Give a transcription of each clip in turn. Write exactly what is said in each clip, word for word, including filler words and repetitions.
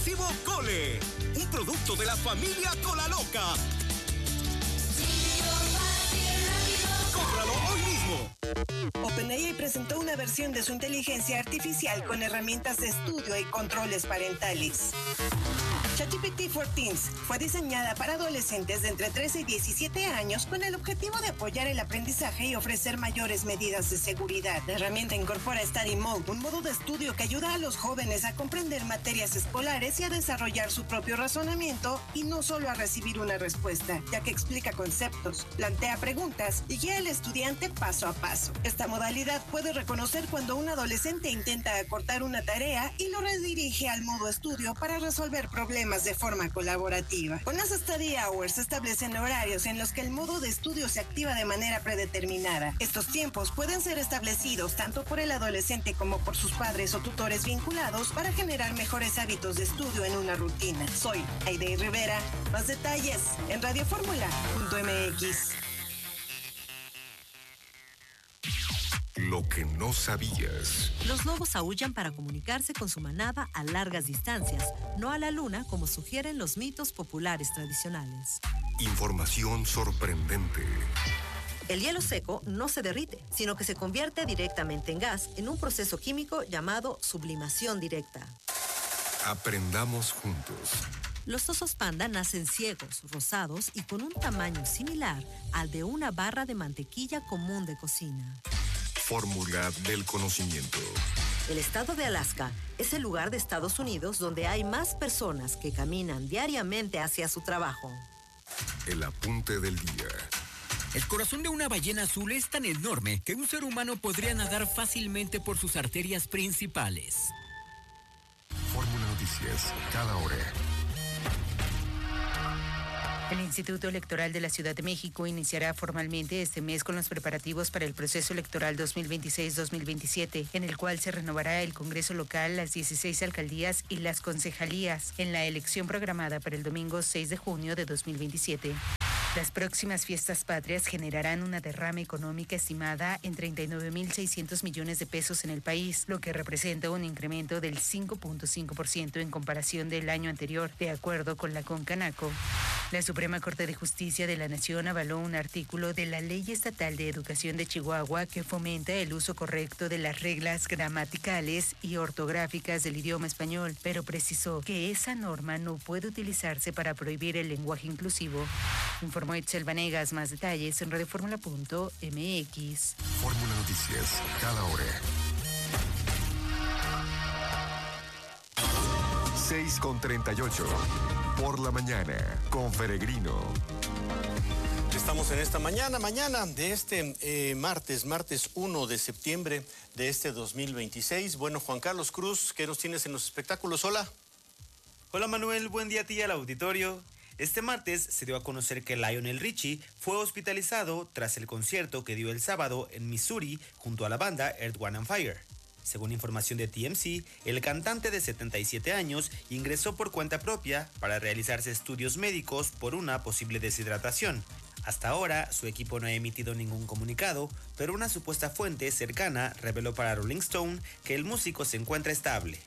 exclusivo Cole, un producto de la familia Cola Loca. ¡Cómpralo hoy mismo! OpenAI presentó una versión de su inteligencia artificial con herramientas de estudio y controles parentales. ChatGPT for Teens fue diseñada para adolescentes de entre trece y diecisiete años con el objetivo de apoyar el aprendizaje y ofrecer mayores medidas de seguridad. La herramienta incorpora Study Mode, un modo de estudio que ayuda a los jóvenes a comprender materias escolares y a desarrollar su propio razonamiento y no solo a recibir una respuesta, ya que explica conceptos, plantea preguntas y guía al estudiante paso a paso. Esta modalidad puede reconocer cuando un adolescente intenta acortar una tarea y lo redirige al modo estudio para resolver problemas de forma colaborativa. Con las Study Hours se establecen horarios en los que el modo de estudio se activa de manera predeterminada. Estos tiempos pueden ser establecidos tanto por el adolescente como por sus padres o tutores vinculados para generar mejores hábitos de estudio en una rutina. Soy Aide Rivera. Más detalles en radioformula punto m x. Lo que no sabías. Los lobos aúllan para comunicarse con su manada a largas distancias, no a la luna como sugieren los mitos populares tradicionales. Información sorprendente. El hielo seco no se derrite, sino que se convierte directamente en gas en un proceso químico llamado sublimación directa. Aprendamos juntos. Los osos panda nacen ciegos, rosados y con un tamaño similar al de una barra de mantequilla común de cocina. Fórmula del conocimiento. El estado de Alaska es el lugar de Estados Unidos donde hay más personas que caminan diariamente hacia su trabajo. El apunte del día. El corazón de una ballena azul es tan enorme que un ser humano podría nadar fácilmente por sus arterias principales. Fórmula Noticias, cada hora. El Instituto Electoral de la Ciudad de México iniciará formalmente este mes con los preparativos para el proceso electoral dos mil veintiséis dos mil veintisiete, en el cual se renovará el Congreso local, las dieciséis alcaldías y las concejalías en la elección programada para el domingo seis de junio de dos mil veintisiete. Las próximas fiestas patrias generarán una derrama económica estimada en treinta y nueve mil seiscientos millones de pesos en el país, lo que representa un incremento del cinco punto cinco por ciento en comparación del año anterior, de acuerdo con la Concanaco. La Suprema Corte de Justicia de la Nación avaló un artículo de la Ley Estatal de Educación de Chihuahua que fomenta el uso correcto de las reglas gramaticales y ortográficas del idioma español, pero precisó que esa norma no puede utilizarse para prohibir el lenguaje inclusivo. Informó Itzel Vanegas. Más detalles en radioformula punto m x. Fórmula Noticias, cada hora. seis con treinta y ocho. Por la mañana, con Peregrino. Estamos en esta mañana, mañana de este eh, martes, martes primero de septiembre de este dos mil veintiséis. Bueno, Juan Carlos Cruz, ¿qué nos tienes en los espectáculos? Hola. Hola Manuel, buen día a ti y al auditorio. Este martes se dio a conocer que Lionel Richie fue hospitalizado tras el concierto que dio el sábado en Missouri junto a la banda Earth, Wind and Fire. Según información de T M C, el cantante de setenta y siete años ingresó por cuenta propia para realizarse estudios médicos por una posible deshidratación. Hasta ahora, su equipo no ha emitido ningún comunicado, pero una supuesta fuente cercana reveló para Rolling Stone que el músico se encuentra estable.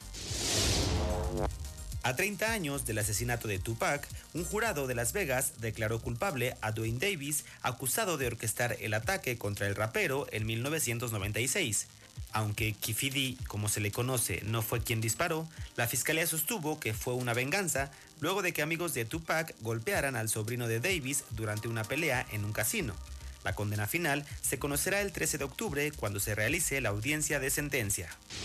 A treinta años del asesinato de Tupac, un jurado de Las Vegas declaró culpable a Duane Davis, acusado de orquestar el ataque contra el rapero en mil novecientos noventa y seis. Aunque Keffe D, como se le conoce, no fue quien disparó, la fiscalía sostuvo que fue una venganza luego de que amigos de Tupac golpearan al sobrino de Davis durante una pelea en un casino. La condena final se conocerá el trece de octubre cuando se realice la audiencia de sentencia.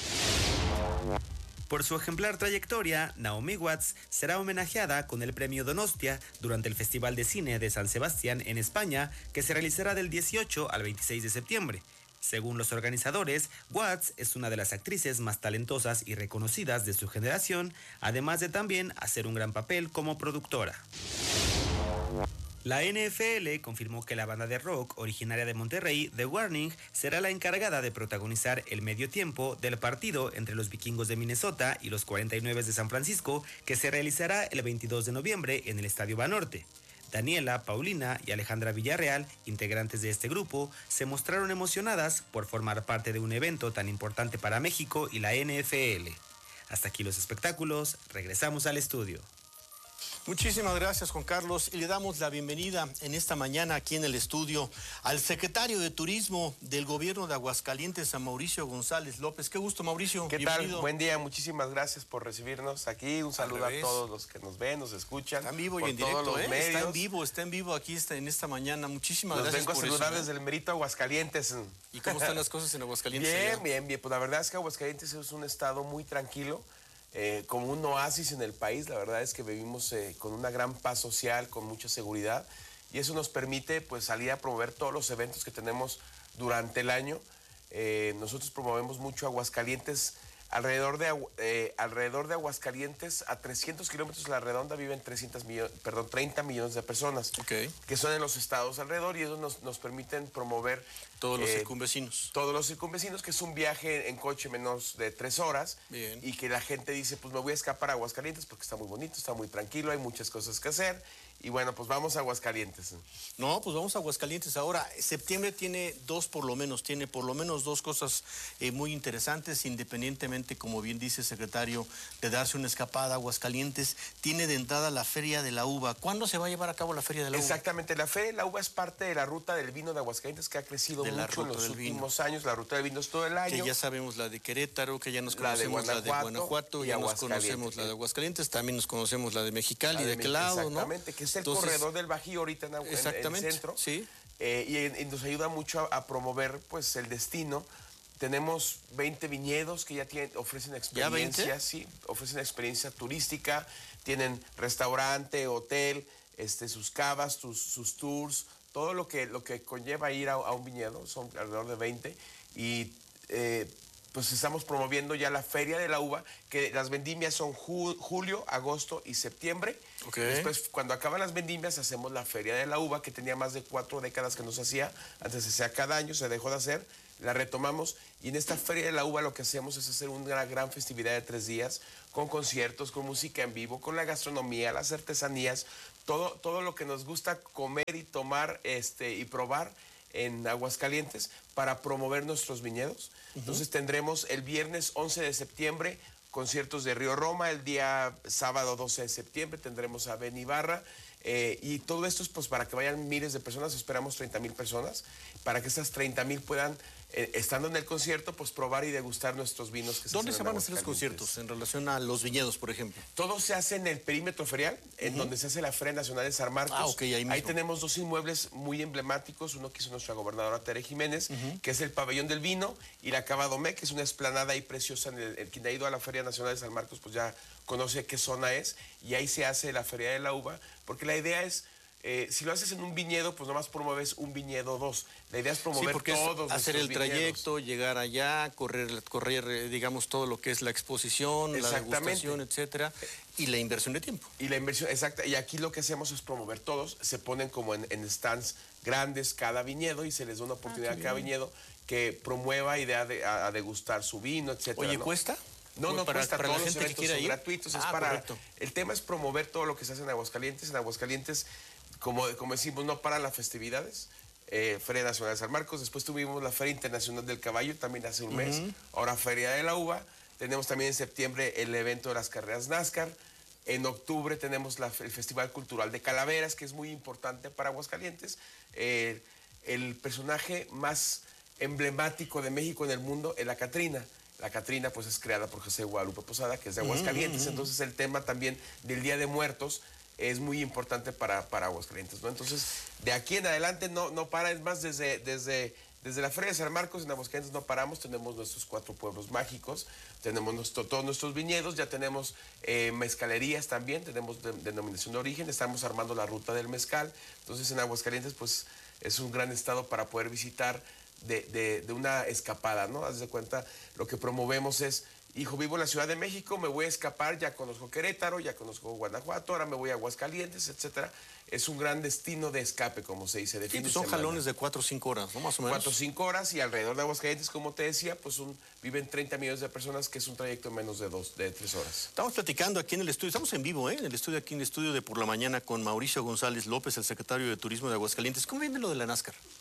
Por su ejemplar trayectoria, Naomi Watts será homenajeada con el premio Donostia durante el Festival de Cine de San Sebastián en España, que se realizará del dieciocho al veintiséis de septiembre. Según los organizadores, Watts es una de las actrices más talentosas y reconocidas de su generación, además de también hacer un gran papel como productora. La N F L confirmó que la banda de rock originaria de Monterrey, The Warning, será la encargada de protagonizar el medio tiempo del partido entre los Vikingos de Minnesota y los cuarenta y nueve de San Francisco, que se realizará el veintidós de noviembre en el Estadio Banorte. Daniela, Paulina y Alejandra Villarreal, integrantes de este grupo, se mostraron emocionadas por formar parte de un evento tan importante para México y la N F L. Hasta aquí los espectáculos, regresamos al estudio. Muchísimas gracias, Juan Carlos, y le damos la bienvenida en esta mañana aquí en el estudio al secretario de Turismo del Gobierno de Aguascalientes, a Mauricio González López. Qué gusto, Mauricio. ¿Qué Bienvenido. tal? Buen día, muchísimas gracias por recibirnos aquí. Un saludo a todos los que nos ven, nos escuchan. Está en vivo y por en directo, todos los ¿eh? medios. Está en vivo, está en vivo aquí está, en esta mañana. Muchísimas Los gracias vengo a por saludar eso, ¿eh? desde el merito Aguascalientes. ¿Y cómo están las cosas en Aguascalientes? Bien, allá? bien, bien. Pues la verdad es que Aguascalientes es un estado muy tranquilo. Eh, como un oasis en el país. La verdad es que vivimos eh, con una gran paz social, con mucha seguridad, y eso nos permite pues salir a promover todos los eventos que tenemos durante el año. Eh, nosotros promovemos mucho Aguascalientes. Alrededor de, eh, alrededor de Aguascalientes, a trescientos kilómetros a la redonda, viven trescientos millones, perdón, treinta millones de personas, okay, que son en los estados alrededor, y ellos nos, nos permiten promover todos los eh, circunvecinos. Todos los circunvecinos, que es un viaje en coche menos de tres horas. Bien. Y que la gente dice, pues me voy a escapar a Aguascalientes porque está muy bonito, está muy tranquilo, hay muchas cosas que hacer. Y bueno, pues vamos a Aguascalientes. No, pues vamos a Aguascalientes ahora. Septiembre tiene dos por lo menos, tiene por lo menos dos cosas eh, muy interesantes, independientemente, como bien dice el secretario, de darse una escapada a Aguascalientes. Tiene de entrada la Feria de la Uva. ¿Cuándo se va a llevar a cabo la Feria de la Uva? Exactamente, la Feria de la Uva es parte de la ruta del vino de Aguascalientes, que ha crecido De la mucho en ruta los del vino. últimos años. La ruta del vino es todo el año. Que ya sabemos la de Querétaro, que ya nos La de conocemos la de Guanajuato Guanajuato, y ya nos Aguascalientes. conocemos la de Aguascalientes, también nos conocemos la de Mexicali, La de, de aquel Mex- lado, ¿no? Exactamente, que es el Entonces, corredor del Bajío ahorita en, en- en el exactamente, centro. sí. Eh, y, y nos ayuda mucho a, a promover pues el destino. Tenemos veinte viñedos que ya tienen, ofrecen experiencia, sí, ofrecen experiencia turística, tienen restaurante, hotel, este, sus cavas, sus, sus tours, todo lo que, lo que conlleva ir a, a un viñedo, son alrededor de veinte, y eh, pues estamos promoviendo ya la Feria de la Uva, que las vendimias son ju- julio, agosto y septiembre. Okay. Después, cuando acaban las vendimias, hacemos la Feria de la Uva, que tenía más de cuatro décadas que no se hacía. Antes se hacía cada año, se dejó de hacer, la retomamos. Y en esta Feria de la Uva lo que hacemos es hacer una gran festividad de tres días, con conciertos, con música en vivo, con la gastronomía, las artesanías, todo, todo lo que nos gusta comer y tomar este, y probar en Aguascalientes para promover nuestros viñedos. Uh-huh. Entonces tendremos el viernes once de septiembre conciertos de Río Roma, el día sábado doce de septiembre tendremos a Ben Ibarra, eh, y todo esto es pues para que vayan miles de personas, esperamos treinta mil personas, para que esas treinta mil puedan, eh, estando en el concierto, pues probar y degustar nuestros vinos que se ¿Dónde hacen se en van a hacer los Aguascalientes. conciertos en relación a los viñedos, por ejemplo? Todo se hace en el perímetro ferial, en uh-huh. donde se hace la Feria Nacional de San Marcos. Ah, ok, ahí mismo. Ahí tenemos dos inmuebles muy emblemáticos, uno que hizo nuestra gobernadora Tere Jiménez, uh-huh. que es el Pabellón del Vino, y la Cava Domé, que es una explanada ahí preciosa. En el, el quien ha ido a la Feria Nacional de San Marcos, pues ya conoce qué zona es, y ahí se hace la Feria de la Uva, porque la idea es, eh, si lo haces en un viñedo, pues nomás promueves un viñedo o dos. La idea es promover sí, porque todos es hacer el viñedos. trayecto, llegar allá, correr, correr, digamos, todo lo que es la exposición, la degustación, etcétera, y la inversión de tiempo. Y la inversión, exacta. Y aquí lo que hacemos es promover todos. Se ponen como en, en stands grandes cada viñedo y se les da una oportunidad ah, a cada viñedo que promueva y de, a, a degustar su vino, etcétera. Oye, ¿no? ¿cuesta? No, no para, cuesta, para todos la los gente eventos que quiera son ir. gratuitos. Ah, es para, correcto. el tema es promover todo lo que se hace en Aguascalientes. En Aguascalientes, como, como decimos, no paran las festividades. Eh, Feria Nacional de San Marcos, después tuvimos la Feria Internacional del Caballo, también hace un uh-huh. mes. Ahora Feria de la Uva. Tenemos también en septiembre el evento de las carreras NASCAR. En octubre tenemos la, el Festival Cultural de Calaveras, que es muy importante para Aguascalientes. Eh, el personaje más emblemático de México en el mundo es la Catrina. La Catrina pues es creada por José Guadalupe Posada, que es de Aguascalientes. Uh-huh. Entonces el tema también del Día de Muertos es muy importante para, para Aguascalientes, ¿no? Entonces, de aquí en adelante no, no para, es más, desde, desde, desde la Feria de San Marcos en Aguascalientes no paramos, tenemos nuestros cuatro pueblos mágicos, tenemos nuestro, todos nuestros viñedos, ya tenemos eh, mezcalerías también, tenemos de, denominación de origen, estamos armando la ruta del mezcal, entonces en Aguascalientes pues es un gran estado para poder visitar de, de, de una escapada, ¿no? Haz de cuenta, lo que promovemos es, hijo, vivo en la Ciudad de México, me voy a escapar, ya conozco Querétaro, ya conozco Guanajuato, ahora me voy a Aguascalientes, etcétera. Es un gran destino de escape, como se dice. De sí, fin pues de son semana. jalones de cuatro o cinco horas, ¿no? Más o menos. Cuatro o cinco horas, y alrededor de Aguascalientes, como te decía, pues un, viven treinta millones de personas, que es un trayecto en menos de dos, de tres horas. Estamos platicando aquí en el estudio, estamos en vivo, ¿eh? En el estudio, aquí en el estudio de Por la Mañana, con Mauricio González López, el secretario de Turismo de Aguascalientes. ¿Cómo viene lo de la NASCAR?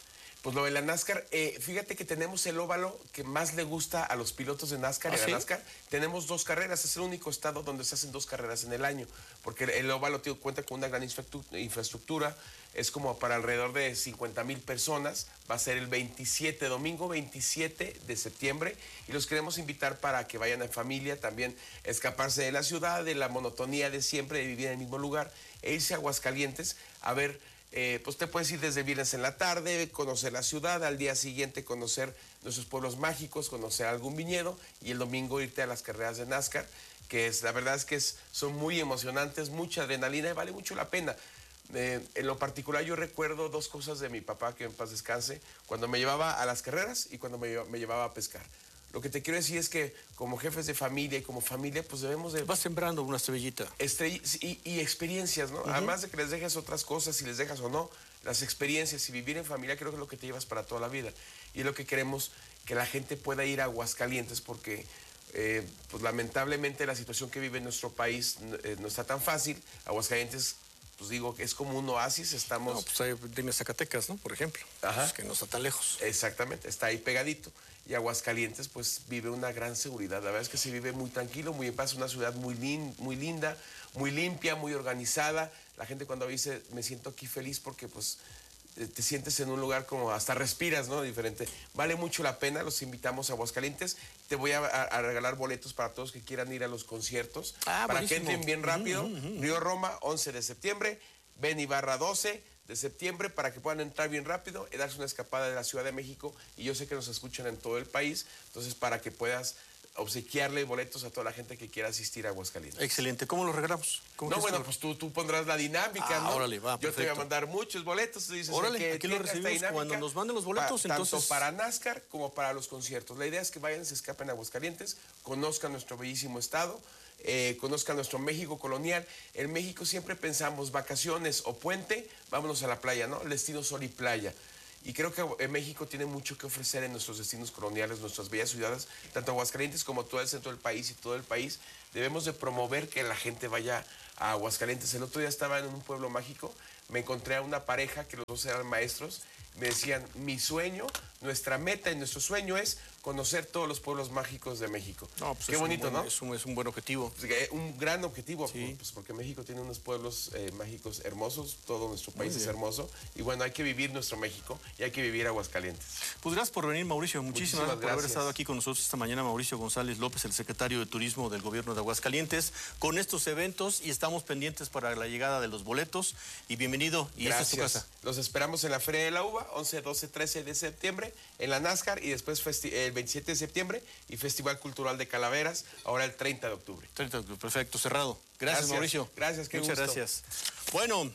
Pues lo de la NASCAR, eh, fíjate que tenemos el óvalo que más le gusta a los pilotos de NASCAR y ¿Ah, a la sí? NASCAR. Tenemos dos carreras, es el único estado donde se hacen dos carreras en el año, porque el óvalo tío, cuenta con una gran infraestructura, es como para alrededor de cincuenta mil personas, va a ser el veintisiete, domingo veintisiete de septiembre, y los queremos invitar para que vayan en familia, también escaparse de la ciudad, de la monotonía de siempre, de vivir en el mismo lugar, e irse a Aguascalientes a ver. Eh, pues te puedes ir desde viernes en la tarde, conocer la ciudad, al día siguiente conocer nuestros pueblos mágicos, conocer algún viñedo y el domingo irte a las carreras de NASCAR, que es, la verdad es que es, son muy emocionantes, mucha adrenalina y vale mucho la pena. Eh, en lo particular yo recuerdo dos cosas de mi papá, que en paz descanse, cuando me llevaba a las carreras y cuando me, me llevaba a pescar. Lo que te quiero decir es que como jefes de familia y como familia, pues debemos de... Vas sembrando una estrellita. Estrell y, y experiencias, ¿no? Uh-huh. Además de que les dejes otras cosas, si les dejas o no, las experiencias y vivir en familia creo que es lo que te llevas para toda la vida. Y es lo que queremos, que la gente pueda ir a Aguascalientes porque... Eh, pues lamentablemente la situación que vive en nuestro país eh, no está tan fácil. Aguascalientes, pues digo que es como un oasis, estamos... No, pues ahí dime Zacatecas, ¿no? Por ejemplo. Ajá. Pues que no está tan lejos. Exactamente, está ahí pegadito. Y Aguascalientes, pues, vive una gran seguridad. La verdad es que se vive muy tranquilo, muy en paz, una ciudad muy, lin, muy linda, muy limpia, muy organizada. La gente cuando dice, me siento aquí feliz porque, pues, te sientes en un lugar como hasta respiras, ¿no? Diferente. Vale mucho la pena, los invitamos a Aguascalientes. Te voy a, a, a regalar boletos para todos que quieran ir a los conciertos. Ah, para buenísimo. que entren bien rápido. Uh-huh, uh-huh. Río Roma, once de septiembre. Ben Ibarra, doce de septiembre, para que puedan entrar bien rápido y darse una escapada de la Ciudad de México. Y yo sé que nos escuchan en todo el país, entonces para que puedas obsequiarle boletos a toda la gente que quiera asistir a Aguascalientes. Excelente. ¿Cómo los regalamos? ¿Cómo No, bueno, pues tú, tú pondrás la dinámica, ah, ¿no? Órale, va, Yo perfecto. te voy a mandar muchos boletos. Tú dices, órale, que aquí los recibimos cuando nos manden los boletos. Pa, entonces... Tanto para NASCAR como para los conciertos. La idea es que vayan, se escapen a Aguascalientes, conozcan nuestro bellísimo estado, eh, conozcan nuestro México colonial. En México siempre pensamos vacaciones o puente, vámonos a la playa, ¿no? El destino sol y playa. Y creo que México tiene mucho que ofrecer en nuestros destinos coloniales, nuestras bellas ciudades, tanto Aguascalientes como todo el centro del país y todo el país. Debemos de promover que la gente vaya a Aguascalientes. El otro día estaba en un pueblo mágico, me encontré a una pareja que los dos eran maestros. Me decían, mi sueño, nuestra meta y nuestro sueño es conocer todos los pueblos mágicos de México. No, pues qué bonito, buen, ¿no? Es un, es un buen objetivo. Pues, un gran objetivo, sí. Pues porque México tiene unos pueblos eh, mágicos hermosos, todo nuestro país es hermoso. Y bueno, hay que vivir nuestro México y hay que vivir Aguascalientes. Pues gracias por venir, Mauricio. Muchísimas, Muchísimas gracias por haber estado aquí con nosotros esta mañana. Mauricio González López, el secretario de Turismo del Gobierno de Aguascalientes, con estos eventos y estamos pendientes para la llegada de los boletos. Y bienvenido. Y gracias. esta es tu casa. Los esperamos en la Feria de la Uva, once, doce, trece de septiembre, en la NASCAR y después el veintisiete de septiembre y Festival Cultural de Calaveras, ahora el treinta de octubre. treinta de octubre, perfecto, cerrado. Gracias, gracias Mauricio. Gracias, qué Muchas gusto. gracias. Bueno,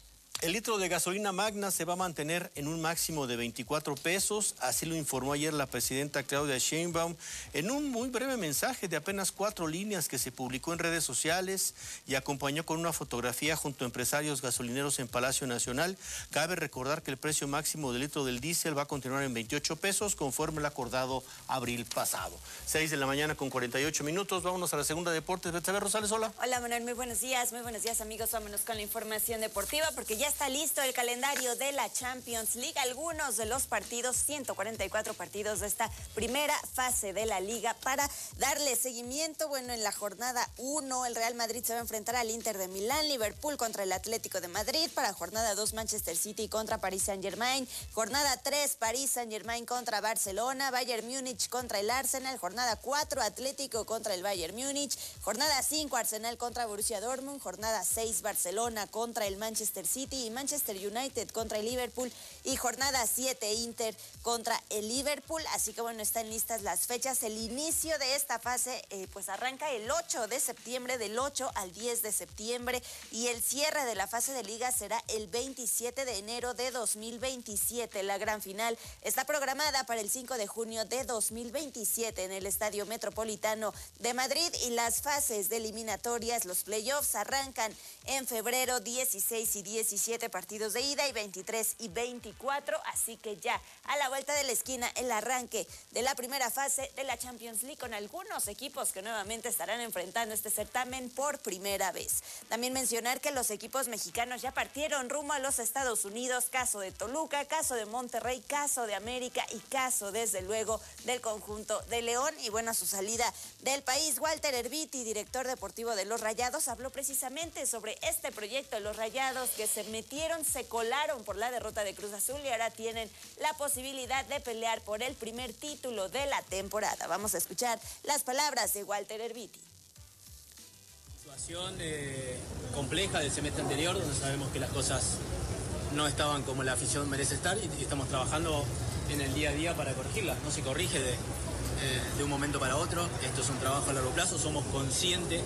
el litro de gasolina magna se va a mantener en un máximo de veinticuatro pesos, así lo informó ayer la presidenta Claudia Sheinbaum en un muy breve mensaje de apenas cuatro líneas que se publicó en redes sociales y acompañó con una fotografía junto a empresarios gasolineros en Palacio Nacional. Cabe recordar que el precio máximo del litro del diésel va a continuar en veintiocho pesos conforme el acordado abril pasado. seis de la mañana con cuarenta y ocho minutos, vámonos a la segunda deportes. Betsabe Rosales, hola. Hola Manuel, muy buenos días, muy buenos días amigos, vámonos con la información deportiva porque ya está listo el calendario de la Champions League. Algunos de los partidos, ciento cuarenta y cuatro partidos de esta primera fase de la liga para darle seguimiento. Bueno, en la jornada uno el Real Madrid se va a enfrentar al Inter de Milán, Liverpool contra el Atlético de Madrid, para jornada dos Manchester City contra Paris Saint-Germain, jornada tres Paris Saint-Germain contra Barcelona, Bayern Múnich contra el Arsenal, jornada cuatro Atlético contra el Bayern Múnich, jornada cinco Arsenal contra Borussia Dortmund, jornada seis Barcelona contra el Manchester City y Manchester United contra el Liverpool y jornada siete Inter contra el Liverpool. Así que bueno, están listas las fechas. El inicio de esta fase eh, pues arranca el ocho de septiembre, del ocho al diez de septiembre, y el cierre de la fase de liga será el veintisiete de enero de dos mil veintisiete. La gran final está programada para el cinco de junio de dos mil veintisiete en el Estadio Metropolitano de Madrid, y las fases de eliminatorias, los playoffs, arrancan en febrero dieciséis y diecisiete veintisiete partidos de ida y veintitrés y veinticuatro, así que ya a la vuelta de la esquina el arranque de la primera fase de la Champions League con algunos equipos que nuevamente estarán enfrentando este certamen por primera vez. También mencionar que los equipos mexicanos ya partieron rumbo a los Estados Unidos, caso de Toluca, caso de Monterrey, caso de América y caso desde luego del conjunto de León. Y bueno, a su salida del país, Walter Erviti, director deportivo de los Rayados, habló precisamente sobre este proyecto de los Rayados que se metieron, se colaron por la derrota de Cruz Azul y ahora tienen la posibilidad de pelear por el primer título de la temporada. Vamos a escuchar las palabras de Walter Erviti. Situación eh, compleja del semestre anterior, donde sabemos que las cosas no estaban como la afición merece estar y, y estamos trabajando en el día a día para corregirlas. No se corrige de, eh, de un momento para otro, esto es un trabajo a largo plazo, somos conscientes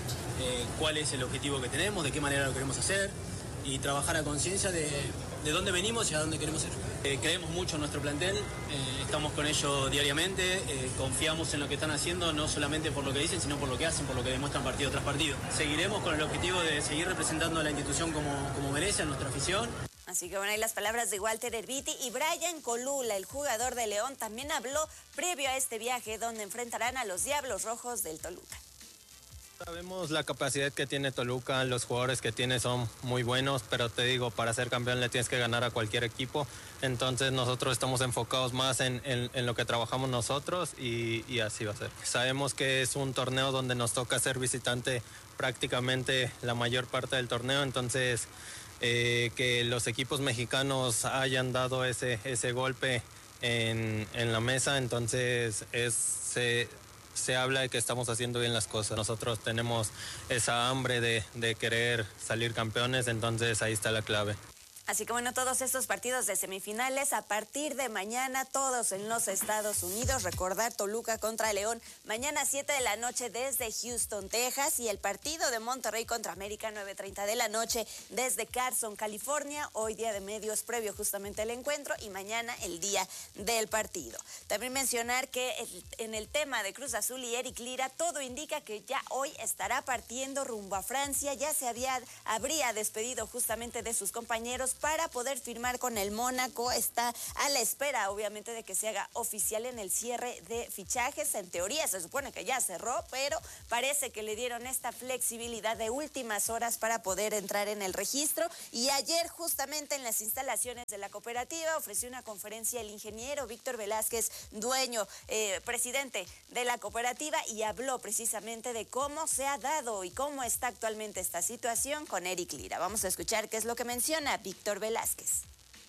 eh, cuál es el objetivo que tenemos, de qué manera lo queremos hacer y trabajar a conciencia de, de dónde venimos y a dónde queremos ir. Eh, creemos mucho en nuestro plantel, eh, estamos con ellos diariamente, eh, confiamos en lo que están haciendo, no solamente por lo que dicen, sino por lo que hacen, por lo que demuestran partido tras partido. Seguiremos con el objetivo de seguir representando a la institución como, como merece, a nuestra afición. Así que bueno, ahí las palabras de Walter Erviti. Y Brian Colula, el jugador de León, también habló previo a este viaje donde enfrentarán a los Diablos Rojos del Toluca. Sabemos la capacidad que tiene Toluca, los jugadores que tiene son muy buenos, pero te digo, para ser campeón le tienes que ganar a cualquier equipo, entonces nosotros estamos enfocados más en, en, en lo que trabajamos nosotros y, y así va a ser. Sabemos que es un torneo donde nos toca ser visitante prácticamente la mayor parte del torneo, entonces eh, que los equipos mexicanos hayan dado ese, ese golpe en, en la mesa, entonces es... Se, se habla de que estamos haciendo bien las cosas. Nosotros tenemos esa hambre de, de querer salir campeones, entonces ahí está la clave. Así que bueno, todos estos partidos de semifinales a partir de mañana, todos en los Estados Unidos. Recordar Toluca contra León, mañana siete de la noche desde Houston, Texas. Y el partido de Monterrey contra América, nueve treinta de la noche desde Carson, California. Hoy día de medios previo justamente al encuentro y mañana el día del partido. También mencionar que en el tema de Cruz Azul y Eric Lira, todo indica que ya hoy estará partiendo rumbo a Francia. Ya se había, habría despedido justamente de sus compañeros para poder firmar con el Mónaco. Está a la espera, obviamente, de que se haga oficial en el cierre de fichajes. En teoría se supone que ya cerró, pero parece que le dieron esta flexibilidad de últimas horas para poder entrar en el registro. Y ayer, justamente en las instalaciones de la cooperativa, ofreció una conferencia el ingeniero Víctor Velázquez, dueño, eh, presidente de la cooperativa, y habló precisamente de cómo se ha dado y cómo está actualmente esta situación con Eric Lira. Vamos a escuchar qué es lo que menciona Víctor Velázquez.